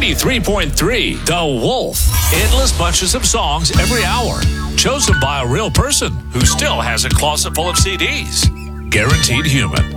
93.3 The Wolf. Endless bunches of songs every hour. Chosen by a real person who still has a closet full of CDs. Guaranteed human.